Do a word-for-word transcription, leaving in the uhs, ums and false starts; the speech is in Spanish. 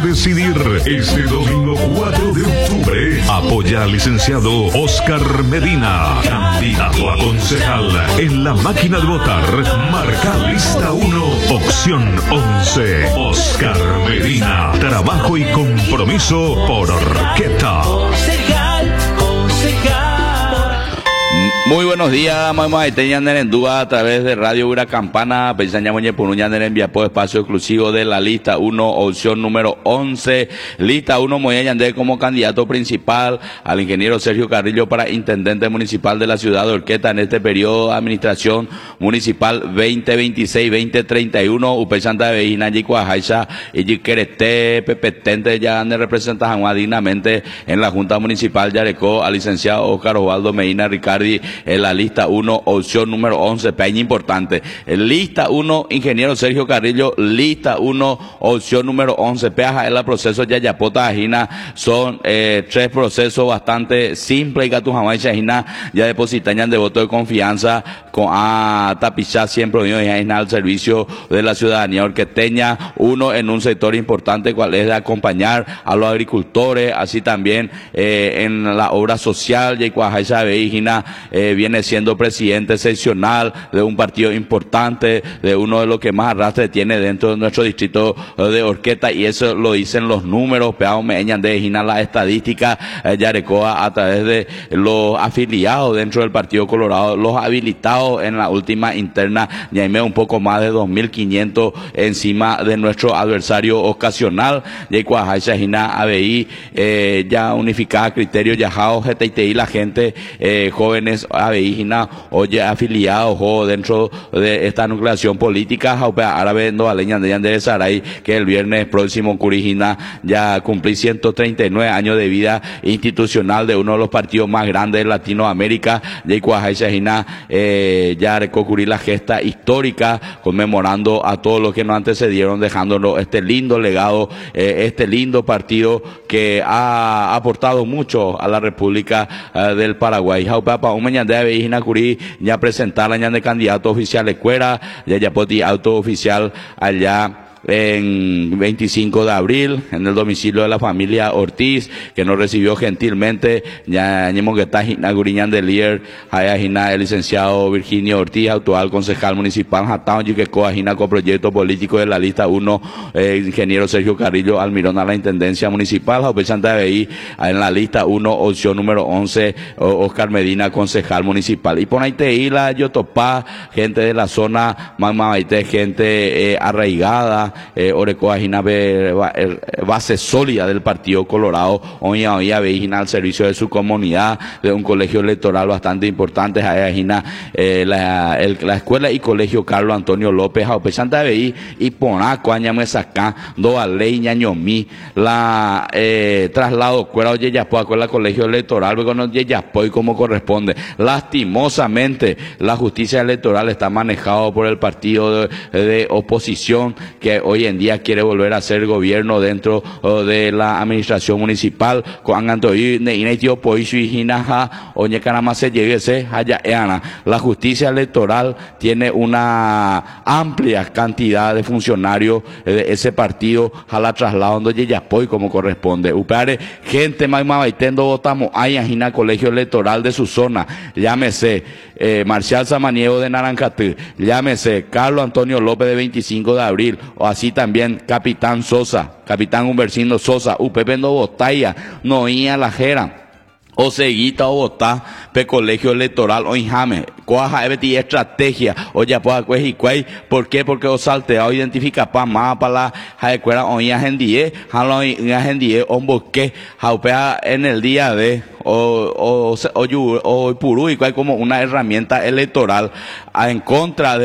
Decidir este domingo cuatro de octubre. Apoya al licenciado Oscar Medina, candidato a concejal. En la máquina de votar, marca lista uno, opción once. Oscar Medina, trabajo y compromiso por Orqueta. Muy buenos días, mamá. Tenían en duda a través de Radio Ura Campana. Pensañamos en Punuñan en Viapo, espacio exclusivo de la lista uno, opción número once. Lista uno, Moya Yandé como candidato principal al ingeniero Sergio Carrillo para intendente municipal de la ciudad de Orqueta en este periodo de administración municipal veinte veintiséis veinte treinta y uno. Upe Santa Veina, Yicuajaisa y Yiquerete, Pepetente, ya ne representan dignamente en la Junta Municipal Yarecó al licenciado Oscar Osvaldo Medina Ricardi. En la lista uno, opción número once, peña importante. En lista uno, ingeniero Sergio Carrillo, lista uno, opción número once, peaja en el proceso ya yapota ajina, son eh, tres procesos bastante simples y que tu jamás ajina ya depositañan de voto de confianza con a tapichar siempre unido y al servicio de la ciudadanía orqueteña, uno en un sector importante cual es de acompañar a los agricultores, así también eh, en la obra social, y cuajaisa veígina Eh, viene siendo presidente seccional de un partido importante, de uno de los que más arrastre tiene dentro de nuestro distrito de Orqueta, y eso lo dicen los números, peao meñan de Gina la estadística, eh, Yarecoa a través de los afiliados dentro del Partido Colorado, los habilitados en la última interna, ya hay un poco más de dos mil quinientos encima de nuestro adversario ocasional, y cuajaisa Gina A B I, eh, ya unificada criterio, yajao, G T T I, la gente, eh, jóvenes aveígina, oye, afiliados o dentro de esta nucleación política, árabe no aleñan de Yandere Saray, que el viernes próximo Curijina ya cumplí ciento treinta y nueve años de vida institucional de uno de los partidos más grandes de Latinoamérica, de Cuajaisajina, eh, ya recurrí la gesta histórica, conmemorando a todos los que nos antecedieron, dejándonos este lindo legado, eh, este lindo partido que ha aportado mucho a la República eh, del Paraguay. Para un mañana de Avejina Curí ya presentar la de candidato oficial de Cuera, ya ya poti auto oficial allá en veinticinco de abril en el domicilio de la familia Ortiz, que nos recibió gentilmente, ya ñemos que está Guriñán de Lier, allá el licenciado Virginio Ortiz, actual concejal municipal, Jatao Yiquecoa, Gina con proyecto político de la lista uno, eh, ingeniero Sergio Carrillo Almirón a la intendencia municipal, Jaupe Santa B I, en la lista uno, opción número once, Oscar Medina, concejal municipal. Y por ahí te hila, Yotopá, gente de la zona, Magmabaité, gente eh, arraigada, Eh, Orecoa Gina base sólida del Partido Colorado, hoy a hoy Gina al servicio de su comunidad, de un colegio electoral bastante importante, Gina, eh, la, el, la escuela y colegio Carlos Antonio López, Jaupe Santa B I, y Ponaco, Añame Sacá, Doa Ley, Ñañomí, la eh, traslado Cuera, oye, Yapoa, con el colegio electoral, porque no Yapoy como corresponde. Lastimosamente, la justicia electoral está manejado por el partido de, de oposición, que hoy en día quiere volver a ser gobierno dentro uh, de la administración municipal. La justicia electoral tiene una amplia cantidad de funcionarios de ese partido a la trasladando Yeyapoy como corresponde. Upare, gente más mabaitendo votamos ahí en colegio electoral de su zona, llámese eh, Marcial Samaniego de Naranjatí, llámese Carlos Antonio López de veinticinco de abril, o así también Capitán Sosa, Capitán Humbercino Sosa, Upepe no Botaya, Noía La Jera, o seguita o votá, pe colegio electoral o injame, coaja ebeti estrategia, o ya pues cuej y cuej, ¿por qué? Porque o salteado identifica pa más para la jaecuera o ya gendie, jalo ya gendie, homboque, jaupea en el día de o o o o, o purú y cual como una herramienta electoral en contra de